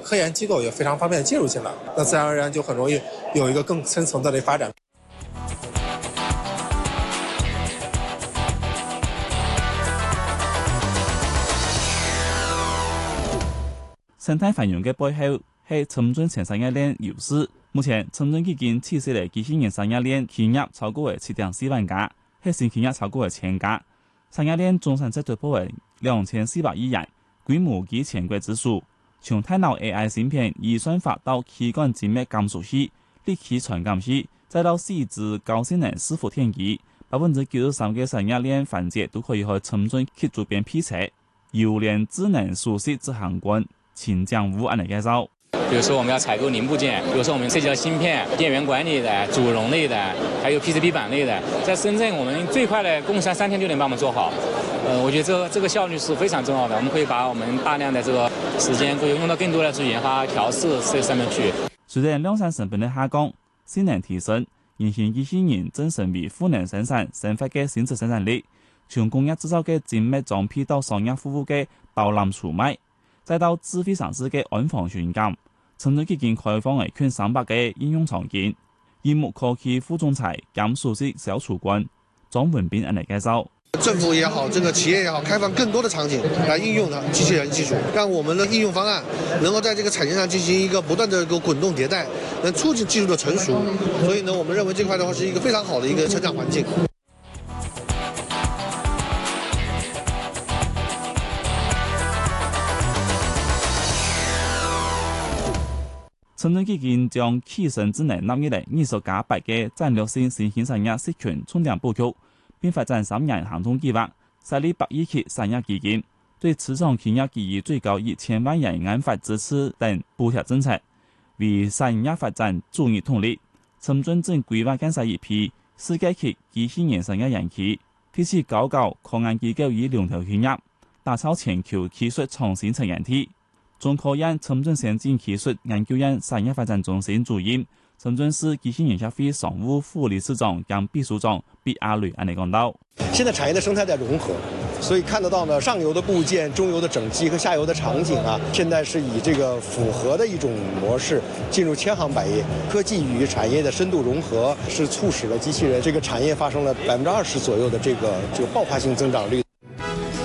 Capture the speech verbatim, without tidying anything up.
科研机构也非常方便的进入进来，那自然而然就很容易有一个更深层次的发展。 生態繁榮嘅背後係深圳前產業鏈優勢。目前，深圳已經起勢嘅機器人產業鏈企業超過為七點四萬家，核心企業超過為千家。產業鏈總產值突破為兩千四百億元，規模居全國之首。從大腦 A I 芯片演算法到氣管靜脈監測器、立體傳感器，再到細緻高性能伺服電機，百分之九十三嘅產業鏈環節都可以和深圳去主編匹配。優聯智能熟悉執行官秦江武安嚟介紹。 比如說我們要採購零部件，比如說我們涉及到芯片、電源管理的、主容類的，還有 P C B 板類的，在深圳我們最快的工程三天就能幫我們做好。呃，我覺得這個這個效率是非常重要的，我們可以把我們大量的這個時間可以用到更多的去研發調試這上面去。 隨着量產成本的下降，性能提升，現行機器人正成為賦能生產生發嘅新質生產力。從工業製造嘅精密裝配到商業服務嘅包攬儲賣，再到智慧城市嘅安防巡監，深圳已經開放為近三百個應用場景。業務科技副總裁兼首席小主管莊文斌嚟介紹。 政府也好，這個企業也好，開放更多的場景來應用它機器人技術，讓我們的應用方案能夠在這個產業上進行一個不斷的一個滾動迭代，能促進技術的成熟。所以呢，我們認為這塊的話是一個非常好的一個成長環境。 深圳已經將起生智能納入嚟二十加八嘅戰略性新興產業社群重點布局，並發展三年行動計劃，設立百億級產業基金，對初創企業給予最高一千萬元研發支持等補貼政策，為產業發展注入動力。深圳正規劃建設一批世界級機器人產業園區，提起高校科研機構與龍頭企業，打造全球技術創新產業體。中科院深圳先進技術研究院產業發展中心主任、深圳市機器人協會常務副理事長兼秘書長畢阿雷安尼講到： 現在產業的生態在融合，所以看得到呢，上游的部件、中游的整機和下游的場景啊，現在是以這個複合的一種模式進入千行百業，科技與產業的深度融合，是促使了機器人這個產業發生了百分之二十左右的這個這個爆發性增長率。